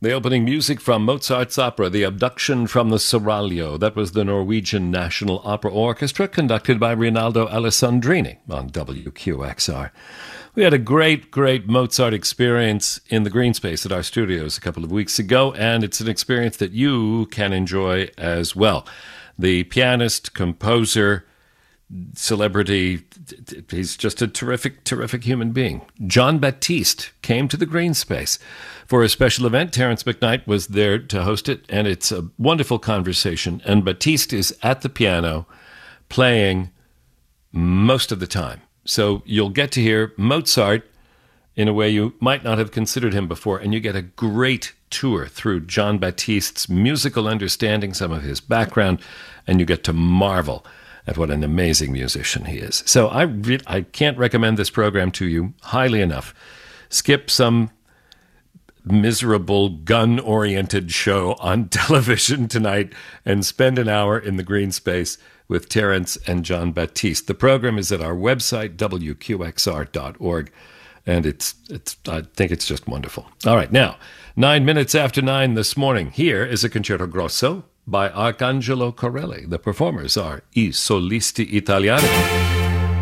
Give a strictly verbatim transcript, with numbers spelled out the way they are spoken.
The opening music from Mozart's opera, The Abduction from the Seraglio. That was the Norwegian National Opera Orchestra, conducted by Rinaldo Alessandrini on W Q X R. We had a great, great Mozart experience in the green space at our studios a couple of weeks ago, and it's an experience that you can enjoy as well. The pianist, composer, celebrity, he's just a terrific, terrific human being. Jon Batiste came to the green space for a special event. Terrence McKnight was there to host it, and it's a wonderful conversation. And Batiste is at the piano playing most of the time. So you'll get to hear Mozart in a way you might not have considered him before, and you get a great tour through Jon Batiste's musical understanding, some of his background, and you get to marvel at what an amazing musician he is. So I re- I can't recommend this program to you highly enough. Skip some miserable gun-oriented show on television tonight and spend an hour in the green space with Terrence and Jon Batiste. The program is at our website, W Q X R dot org, and it's it's I think it's just wonderful. All right, now, nine minutes after nine this morning, here is a Concerto Grosso by Arcangelo Corelli. The performers are I Solisti Italiani.